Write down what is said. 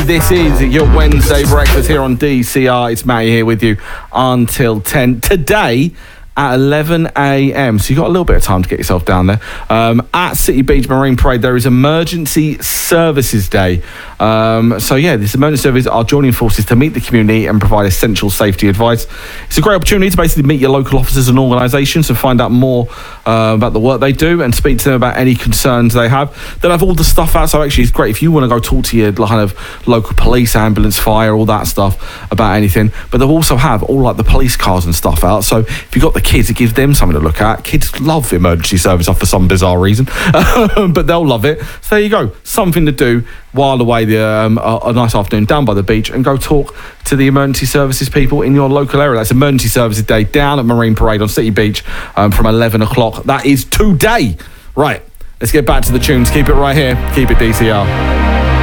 This is your Wednesday breakfast here on DCR. It's Matty here with you until 10. Today at 11 a.m. So you've got a little bit of time to get yourself down there. At City Beach Marine Parade, there is Emergency Services Day. This emergency services are joining forces to meet the community and provide essential safety advice. It's a great opportunity to basically meet your local officers and organisations and find out more about the work they do and speak to them about any concerns they have. They'll have all the stuff out, so actually it's great if you want to go talk to your kind of local police, ambulance, fire, all that stuff about anything. But they'll also have all like the police cars and stuff out, so if you've got the kids, it gives them something to look at. Kids love emergency service for some bizarre reason, but they'll love it. So there you go, something to do while away a nice afternoon down by the beach, and go talk to the emergency services people in your local area. That's Emergency Services Day down at Marine Parade on City Beach from 11 o'clock. That is today. Right, let's get back to the tunes. Keep it right here. Keep it DCR.